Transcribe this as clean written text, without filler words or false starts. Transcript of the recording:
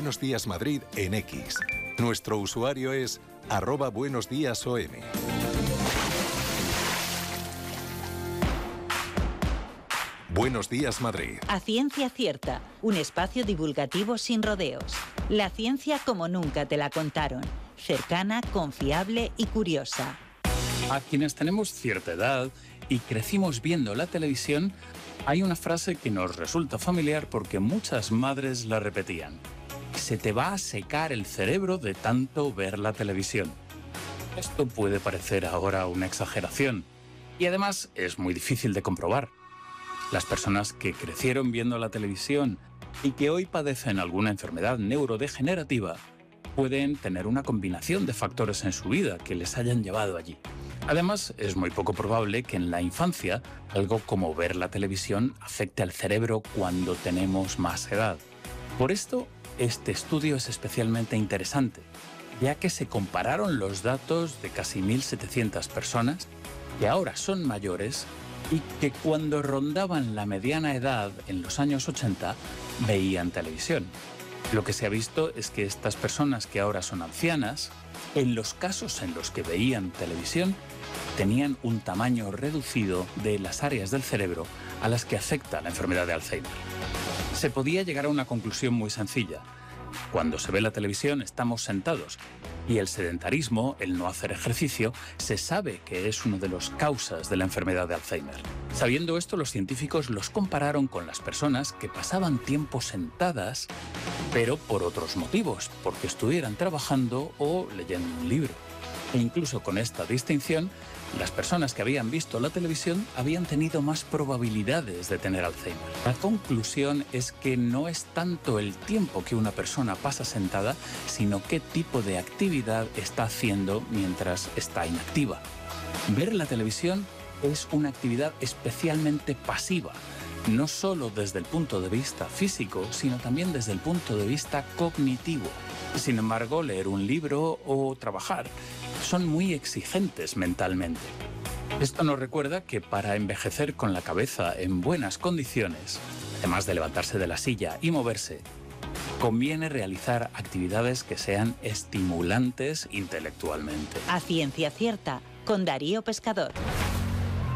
Buenos Días Madrid en X. Nuestro usuario es @buenosdiasom. Buenos Días Madrid. A Ciencia Cierta, un espacio divulgativo sin rodeos. La ciencia como nunca te la contaron. Cercana, confiable y curiosa. A quienes tenemos cierta edad y crecimos viendo la televisión, hay una frase que nos resulta familiar porque muchas madres la repetían. Se te va a secar el cerebro de tanto ver la televisión. Esto puede parecer ahora una exageración y además es muy difícil de comprobar. Las personas que crecieron viendo la televisión y que hoy padecen alguna enfermedad neurodegenerativa pueden tener una combinación de factores en su vida que les hayan llevado allí. Además, es muy poco probable que en la infancia algo como ver la televisión afecte al cerebro cuando tenemos más edad. Por esto, este estudio es especialmente interesante, ya que se compararon los datos de casi 1.700 personas que ahora son mayores y que cuando rondaban la mediana edad en los años 80 veían televisión. Lo que se ha visto es que estas personas que ahora son ancianas, en los casos en los que veían televisión, tenían un tamaño reducido de las áreas del cerebro a las que afecta la enfermedad de Alzheimer. Se podía llegar a una conclusión muy sencilla. Cuando se ve la televisión estamos sentados y el sedentarismo, el no hacer ejercicio, se sabe que es una de las causas de la enfermedad de Alzheimer. Sabiendo esto, los científicos los compararon con las personas que pasaban tiempo sentadas, pero por otros motivos, porque estuvieran trabajando o leyendo un libro. E incluso con esta distinción, las personas que habían visto la televisión habían tenido más probabilidades de tener Alzheimer. La conclusión es que no es tanto el tiempo que una persona pasa sentada, sino qué tipo de actividad está haciendo mientras está inactiva. Ver la televisión es una actividad especialmente pasiva, no solo desde el punto de vista físico, sino también desde el punto de vista cognitivo. Sin embargo, leer un libro o trabajar son muy exigentes mentalmente. Esto nos recuerda que para envejecer con la cabeza en buenas condiciones, además de levantarse de la silla y moverse, conviene realizar actividades que sean estimulantes intelectualmente. A Ciencia Cierta, con Darío Pescador.